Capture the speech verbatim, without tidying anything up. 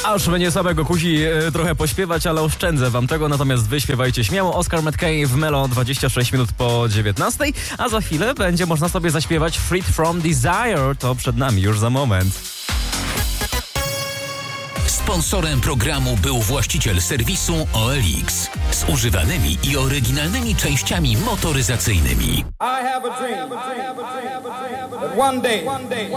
Aż mnie samego kusi e, trochę pośpiewać, ale oszczędzę wam tego, natomiast wy śpiewajcie śmiało. Oscar McKay w Melo dwadzieścia sześć minut po dziewiętnastej, a za chwilę będzie można sobie zaśpiewać Freed from Desire. To przed nami już za moment. Sponsorem programu był właściciel serwisu O L X z używanymi i oryginalnymi częściami motoryzacyjnymi. I have a dream that one day